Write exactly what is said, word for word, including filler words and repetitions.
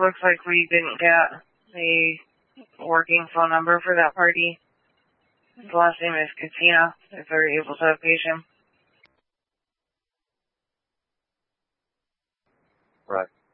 looks like we didn't get a working phone number for that party. His last name is Katina, if they're able to page him. Right.